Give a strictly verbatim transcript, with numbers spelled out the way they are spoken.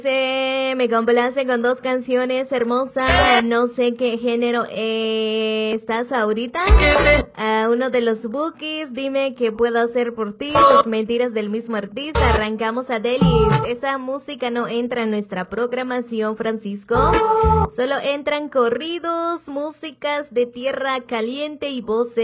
Se me complace con dos canciones hermosas. No sé qué género eh, estás ahorita. Uh, uno de los bookies, dime qué puedo hacer por ti. Los mentiras del mismo artista. Arrancamos a Delis. Esa música no entra en nuestra programación, Francisco. Solo entran corridos, músicas de tierra caliente y voces